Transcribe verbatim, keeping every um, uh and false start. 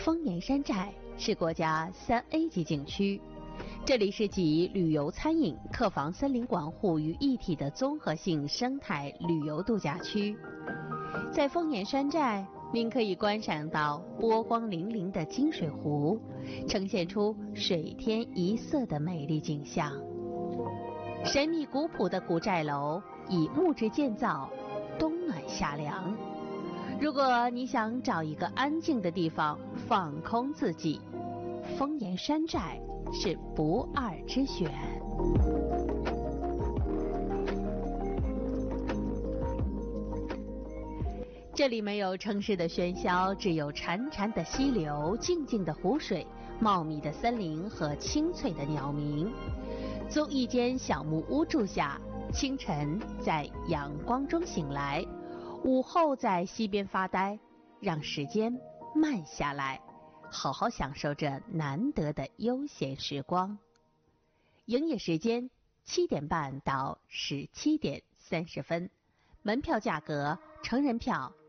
丰年山寨是国家三 A 级景区，这里是集旅游、餐饮、客房、森林管护于一体的综合性生态旅游度假区。在丰年山寨，您可以观赏到波光粼粼的金水湖，呈现出水天一色的美丽景象。神秘古朴的古寨楼以木质建造，冬暖夏凉。如果你想找一个安静的地方放空自己，丰年山寨是不二之选。这里没有城市的喧嚣，只有潺潺的溪流、静静的湖水、茂密的森林和清脆的鸟鸣。租一间小木屋住下，清晨在阳光中醒来，午后在溪边发呆，让时间慢下来，好好享受这难得的悠闲时光。营业时间七点半到十七点三十分，门票价格成人票